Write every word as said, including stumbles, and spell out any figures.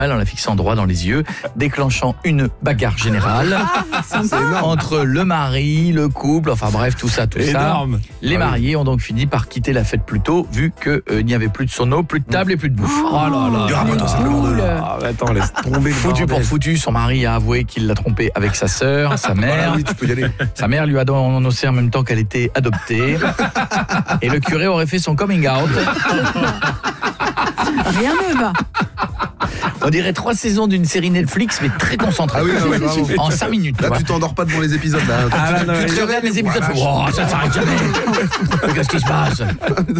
en la fixant droit dans les yeux, déclenchant une bagarre générale entre le mari, le couple, enfin bref, tout ça, tout énorme. ça. Les mariés ont donc fini par quitter la fête plus tôt, vu qu'il euh, n'y avait plus de sono, plus de table et plus de bouffe. Oh là là. Ah, attends, c'est vraiment de là. Ah, attends, laisse tomber le Foutu bordel. pour foutu, son mari a avoué qu'il l'a trompé avec sa sœur, sa mère. Ah oui, tu peux y aller. Sa mère lui a annoncé en même temps qu'elle était adoptée. Et le curé aurait fait son coming out. Rien ne va. On dirait trois saisons d'une série Netflix, mais très concentrée. Ah oui, non, mais vraiment. En cinq minutes. tu Là, vois. tu t'endors pas devant les épisodes. Là. Ah, là, non, tu mais te Je regarde les épisodes, Voilà. oh, ça ne s'arrête jamais. Qu'est-ce qui se passe?